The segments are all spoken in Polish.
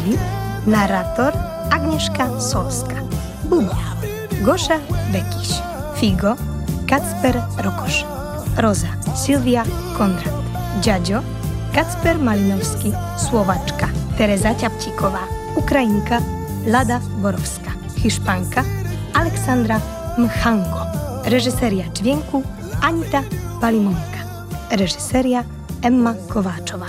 Wili, narrator Agnieszka Solska, Buba Gosia Bekiś, Figo Kacper Rokosz, Roza Sylwia Konrad, Dziadzio Kacper Malinowski, Słowaczka Teresa Ciapcikowa, Ukrainka Lada Borowska, Hiszpanka Aleksandra Mchango, reżyseria dźwięku Anita Palimonka, reżyseria Emma Kowaczowa.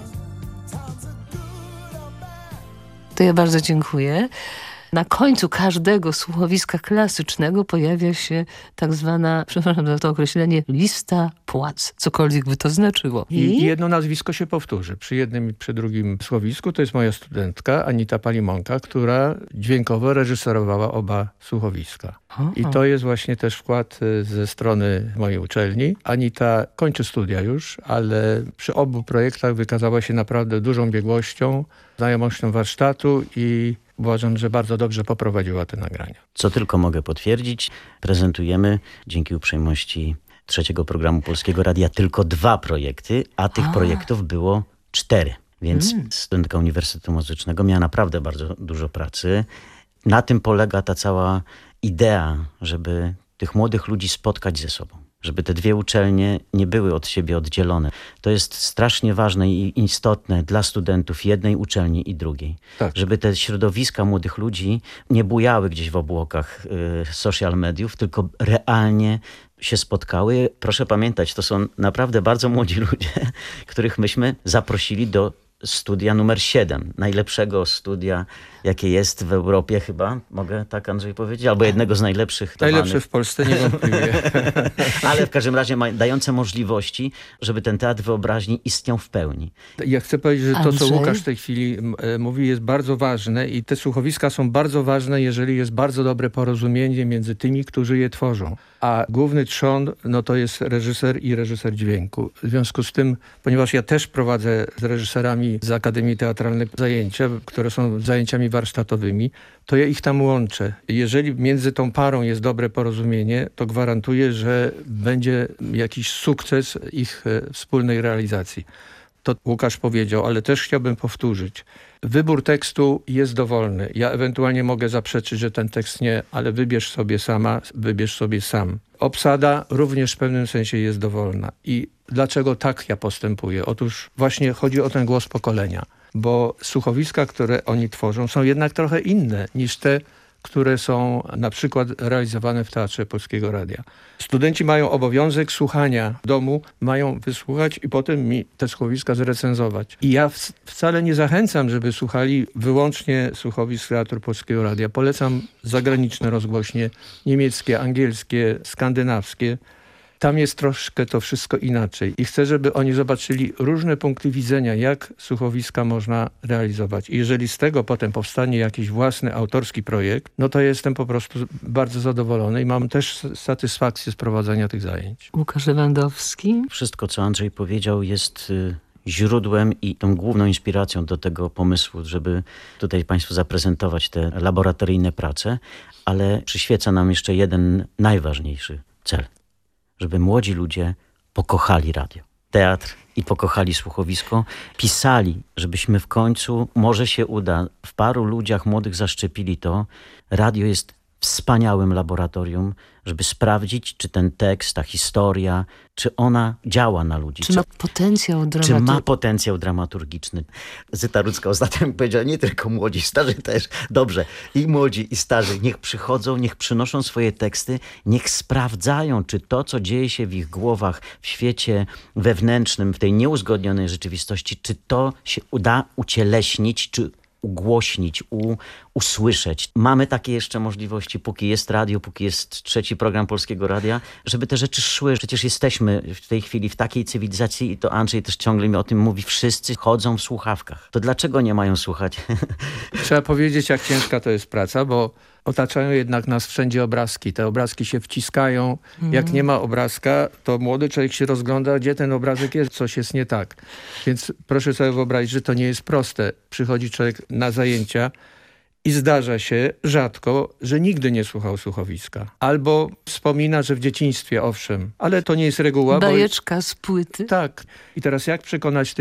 To ja bardzo dziękuję. Na końcu każdego słuchowiska klasycznego pojawia się tak zwana, przepraszam za to określenie, lista płac, cokolwiek by to znaczyło. I jedno nazwisko się powtórzy. Przy jednym i przy drugim słuchowisku to jest moja studentka Anita Palimonka, która dźwiękowo reżyserowała oba słuchowiska. I to jest właśnie też wkład ze strony mojej uczelni. Anita kończy studia już, ale przy obu projektach wykazała się naprawdę dużą biegłością, znajomością warsztatu i uważam, że bardzo dobrze poprowadziła te nagrania. Co tylko mogę potwierdzić, prezentujemy dzięki uprzejmości trzeciego programu Polskiego Radia tylko 2 projekty, a tych projektów było 4. Więc studentka Uniwersytetu Muzycznego miała naprawdę bardzo dużo pracy. Na tym polega ta cała idea, żeby tych młodych ludzi spotkać ze sobą. Żeby te 2 uczelnie nie były od siebie oddzielone. To jest strasznie ważne i istotne dla studentów jednej uczelni i drugiej. Tak. Żeby te środowiska młodych ludzi nie bujały gdzieś w obłokach social mediów, tylko realnie się spotkały. Proszę pamiętać, to są naprawdę bardzo młodzi ludzie, których myśmy zaprosili do studia numer 7. Najlepszego studia, jakie jest w Europie chyba. Mogę tak, Andrzej, powiedzieć? Albo jednego z najlepszych. Najlepszy w Polsce, niewątpliwie. Ale w każdym razie dające możliwości, żeby ten teatr wyobraźni istniał w pełni. Ja chcę powiedzieć, że to, co Łukasz w tej chwili mówi, jest bardzo ważne i te słuchowiska są bardzo ważne, jeżeli jest bardzo dobre porozumienie między tymi, którzy je tworzą. A główny trzon, no to jest reżyser i reżyser dźwięku. W związku z tym, ponieważ ja też prowadzę z reżyserami z Akademii Teatralnej zajęcia, które są zajęciami warsztatowymi, to ja ich tam łączę. Jeżeli między tą parą jest dobre porozumienie, to gwarantuję, że będzie jakiś sukces ich wspólnej realizacji. To Łukasz powiedział, ale też chciałbym powtórzyć. Wybór tekstu jest dowolny. Ja ewentualnie mogę zaprzeczyć, że ten tekst nie, ale wybierz sobie sama, wybierz sobie sam. Obsada również w pewnym sensie jest dowolna. I dlaczego tak ja postępuję? Otóż właśnie chodzi o ten głos pokolenia. Bo słuchowiska, które oni tworzą, są jednak trochę inne niż te, które są na przykład realizowane w Teatrze Polskiego Radia. Studenci mają obowiązek słuchania w domu, mają wysłuchać i potem mi te słuchowiska zrecenzować. I ja wcale nie zachęcam, żeby słuchali wyłącznie słuchowisk Teatru Polskiego Radia. Polecam zagraniczne rozgłośnie, niemieckie, angielskie, skandynawskie. Tam jest troszkę to wszystko inaczej. I chcę, żeby oni zobaczyli różne punkty widzenia, jak słuchowiska można realizować. I jeżeli z tego potem powstanie jakiś własny, autorski projekt, no to jestem po prostu bardzo zadowolony i mam też satysfakcję z prowadzenia tych zajęć. Łukasz Lewandowski. Wszystko, co Andrzej powiedział, jest źródłem i tą główną inspiracją do tego pomysłu, żeby tutaj Państwu zaprezentować te laboratoryjne prace, ale przyświeca nam jeszcze jeden najważniejszy cel. Żeby młodzi ludzie pokochali radio, teatr i pokochali słuchowisko. Pisali, żebyśmy w końcu, może się uda, w paru ludziach młodych zaszczepili to. Radio jest wspaniałym laboratorium, żeby sprawdzić, czy ten tekst, ta historia, czy ona działa na ludzi. Czy ma potencjał dramaturgiczny. Czy ma potencjał dramaturgiczny. Zyta Rudzka ostatnio powiedziała, nie tylko młodzi, starzy też. Dobrze, i młodzi, i starzy. Niech przychodzą, niech przynoszą swoje teksty, niech sprawdzają, czy to, co dzieje się w ich głowach, w świecie wewnętrznym, w tej nieuzgodnionej rzeczywistości, czy to się uda ucieleśnić, czy ugłośnić, usłyszeć. Mamy takie jeszcze możliwości, póki jest radio, póki jest trzeci program Polskiego Radia, żeby te rzeczy szły. Przecież jesteśmy w tej chwili w takiej cywilizacji i to Andrzej też ciągle mi o tym mówi. Wszyscy chodzą w słuchawkach. To dlaczego nie mają słuchać? Trzeba powiedzieć, jak ciężka to jest praca, bo otaczają jednak nas wszędzie obrazki. Te obrazki się wciskają. Jak nie ma obrazka, to młody człowiek się rozgląda, gdzie ten obrazek jest, coś jest nie tak. Więc proszę sobie wyobrazić, że to nie jest proste. Przychodzi człowiek na zajęcia i zdarza się rzadko, że nigdy nie słuchał słuchowiska. Albo wspomina, że w dzieciństwie, owszem, ale to nie jest reguła. Bajeczka z płyty. Tak. I teraz jak przekonać tych